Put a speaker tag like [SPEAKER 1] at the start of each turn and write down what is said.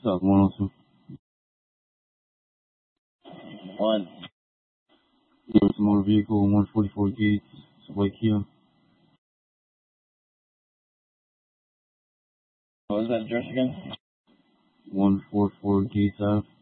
[SPEAKER 1] South 102.
[SPEAKER 2] One.
[SPEAKER 1] It's a motor vehicle, 144 Gates, white Kia.
[SPEAKER 2] What was that address again?
[SPEAKER 1] 144 Gates Ave.